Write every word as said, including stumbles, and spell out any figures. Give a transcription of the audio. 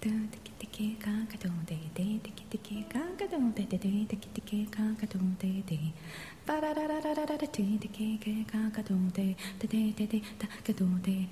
バラララララララティティケカカドンテテテテテタカドンテ